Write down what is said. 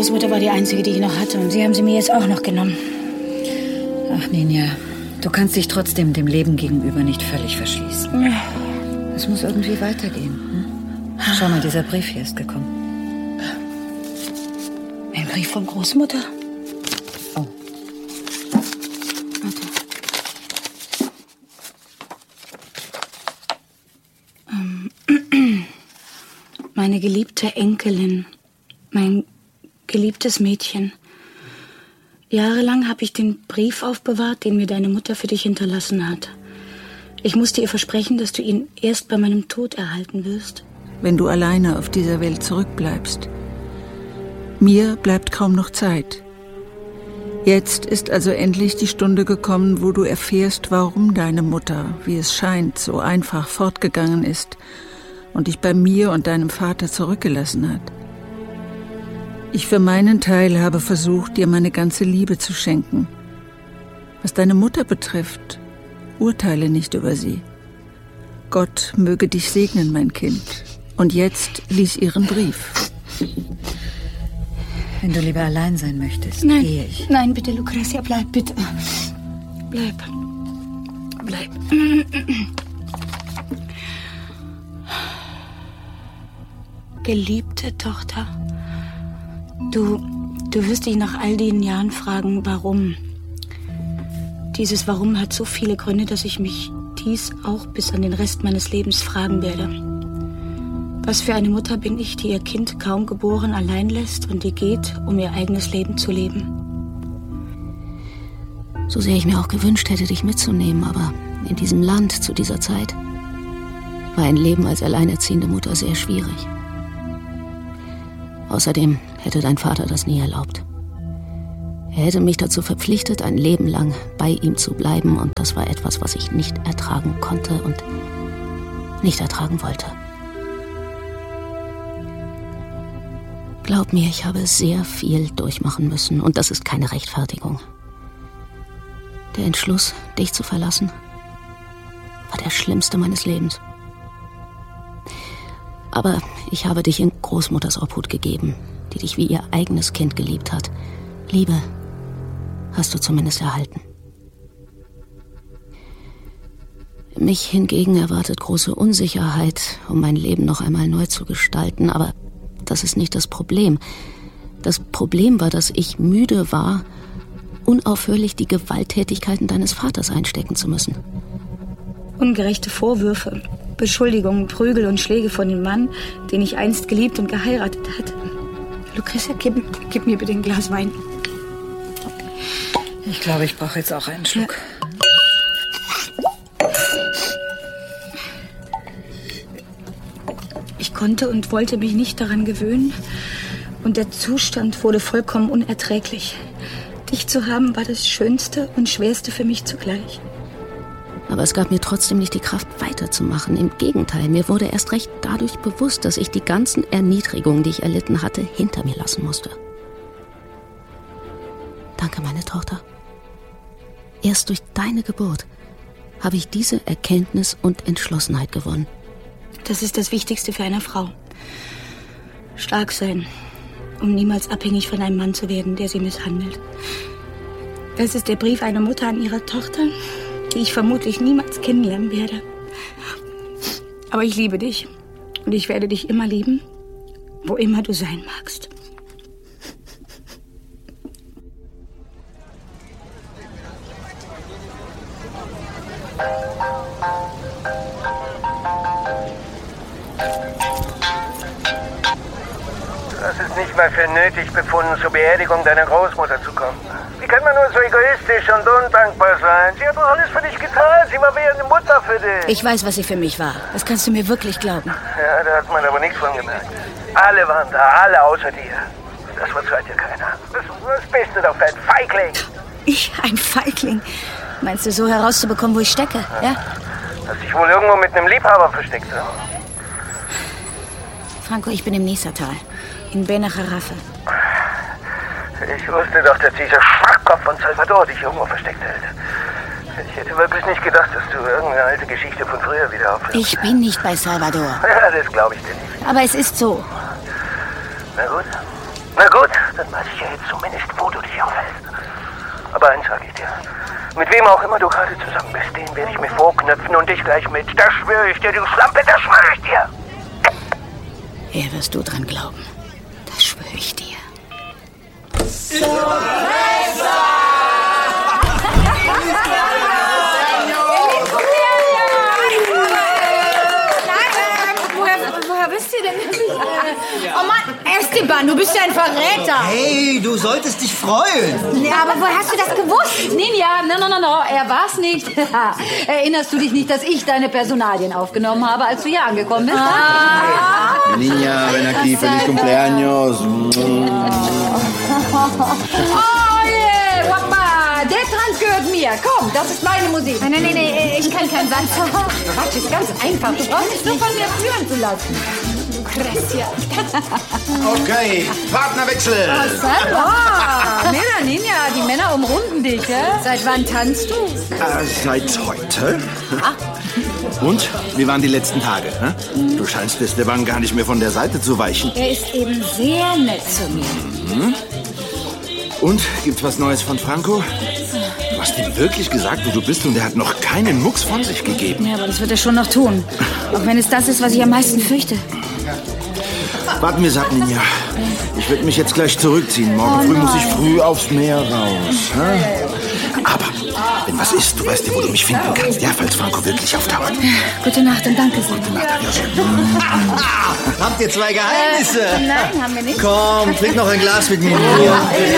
Großmutter war die einzige, die ich noch hatte. Und sie haben sie mir jetzt auch noch genommen. Ach, Ninja, du kannst dich trotzdem dem Leben gegenüber nicht völlig verschließen. Ja. Es muss irgendwie weitergehen. Schau mal, dieser Brief hier ist gekommen. Ein Brief von Großmutter? Oh. Warte. Meine geliebte Enkelin, mein geliebtes Mädchen. Jahrelang habe ich den Brief aufbewahrt, den mir deine Mutter für dich hinterlassen hat. Ich musste ihr versprechen, dass du ihn erst bei meinem Tod erhalten wirst. Wenn du alleine auf dieser Welt zurückbleibst. Mir bleibt kaum noch Zeit. Jetzt ist also endlich die Stunde gekommen, wo du erfährst, warum deine Mutter, wie es scheint, so einfach fortgegangen ist und dich bei mir und deinem Vater zurückgelassen hat. Ich für meinen Teil habe versucht, dir meine ganze Liebe zu schenken. Was deine Mutter betrifft, urteile nicht über sie. Gott möge dich segnen, mein Kind. Und jetzt lies ihren Brief. Wenn du lieber allein sein möchtest, Nein, gehe ich. Nein, bitte, Lucretia, bleib, bitte. Bleib. Bleib. Geliebte Tochter, du wirst dich nach all den Jahren fragen, warum. Dieses Warum hat so viele Gründe, dass ich mich dies auch bis an den Rest meines Lebens fragen werde. Was für eine Mutter bin ich, die ihr Kind kaum geboren allein lässt und die geht, um ihr eigenes Leben zu leben? So sehr ich mir auch gewünscht hätte, dich mitzunehmen, aber in diesem Land zu dieser Zeit war ein Leben als alleinerziehende Mutter sehr schwierig. Außerdem hätte dein Vater das nie erlaubt. Er hätte mich dazu verpflichtet, ein Leben lang bei ihm zu bleiben, und das war etwas, was ich nicht ertragen konnte und nicht ertragen wollte. Glaub mir, ich habe sehr viel durchmachen müssen, und das ist keine Rechtfertigung. Der Entschluss, dich zu verlassen, war der schlimmste meines Lebens. Aber ich habe dich in Großmutters Obhut gegeben, die dich wie ihr eigenes Kind geliebt hat. Liebe hast du zumindest erhalten. Mich hingegen erwartet große Unsicherheit, um mein Leben noch einmal neu zu gestalten, aber das ist nicht das Problem. Das Problem war, dass ich müde war, unaufhörlich die Gewalttätigkeiten deines Vaters einstecken zu müssen. Ungerechte Vorwürfe, Beschuldigungen, Prügel und Schläge von dem Mann, den ich einst geliebt und geheiratet hatte. Lucretia, gib mir bitte ein Glas Wein. Ich glaube, ich brauche jetzt auch einen Schluck. Ich konnte und wollte mich nicht daran gewöhnen. Und der Zustand wurde vollkommen unerträglich. Dich zu haben war das Schönste und Schwerste für mich zugleich. Aber es gab mir trotzdem nicht die Kraft, weiterzumachen. Im Gegenteil, mir wurde erst recht dadurch bewusst, dass ich die ganzen Erniedrigungen, die ich erlitten hatte, hinter mir lassen musste. Danke, meine Tochter. Erst durch deine Geburt habe ich diese Erkenntnis und Entschlossenheit gewonnen. Das ist das Wichtigste für eine Frau. Stark sein, um niemals abhängig von einem Mann zu werden, der sie misshandelt. Das ist der Brief einer Mutter an ihre Tochter, die ich vermutlich niemals kennenlernen werde. Aber ich liebe dich und ich werde dich immer lieben, wo immer du sein magst. Du hast es nicht mal für nötig befunden, zur Beerdigung deiner Großmutter zu kommen. Wie kann man nur so egoistisch und undankbar sein? Sie hat doch alles für dich getan. Sie war wie eine Mutter für dich. Ich weiß, was sie für mich war. Das kannst du mir wirklich glauben. Ja, da hat man aber nichts von gemerkt. Alle waren da, alle außer dir. Das verzeiht dir keiner. Was bist du doch für ein Feigling? Ich, ein Feigling? Meinst du, so herauszubekommen, wo ich stecke, ja? Hast dich wohl irgendwo mit einem Liebhaber versteckt, ja? Franco, ich bin im Niesertal, in Benacharaffe. Ich wusste doch, dass dieser Schwachkopf von Salvador dich irgendwo versteckt hält. Ich hätte wirklich nicht gedacht, dass du irgendeine alte Geschichte von früher wieder aufhörst. Ich bin nicht bei Salvador. Ja, das glaube ich dir nicht. Aber es ist so. Na gut, dann weiß ich ja jetzt zumindest, wo du dich aufhältst. Aber eins sage ich dir. Mit wem auch immer du gerade zusammen bist, den werde ich mir vorknöpfen und dich gleich mit. Das schwöre ich dir, du Schlampe, das schwöre ich dir. Eher wirst du dran glauben. Das schwöre ich dir. Woher wisst ihr denn? Oh Mann, Esteban, du bist ja ein Verräter. Hey, du solltest dich freuen. Ja, aber woher hast du das gewusst? Ninja, no, er war's nicht. Erinnerst du dich nicht, dass ich deine Personalien aufgenommen habe, als du hier angekommen bist? Niña, ven aquí, feliz cumpleaños. Oh yeah, guapa, der Tanz gehört mir. Komm, das ist meine Musik. Nee, ich kann keinen Satz. Quatsch, ist ganz einfach. Du brauchst dich nur von mir führen zu lassen. Okay, Partnerwechsel. Mira, Ninja, die Männer umrunden dich, hä? Seit wann tanzt du? Seit heute. Und? Wie waren die letzten Tage? Hä? Du scheinst Esteban gar nicht mehr von der Seite zu weichen. Er ist eben sehr nett zu mir. Und? Gibt's was Neues von Franco? Du hast ihm wirklich gesagt, wo du bist, und er hat noch keinen Mucks von sich gegeben. Ja, aber das wird er schon noch tun. Auch wenn es das ist, was ich am meisten fürchte. Warten wir ab, Ninja. Ich werde mich jetzt gleich zurückziehen. Morgen früh muss ich früh aufs Meer raus. Hä? Aber wenn was ist, du weißt ja, wo du mich finden kannst. Ja, falls Franco wirklich auftaucht. Gute Nacht und danke sehr. Gute Nacht, adios. Habt ihr zwei Geheimnisse? Nein, haben wir nicht. Komm, trink noch ein Glas mit mir.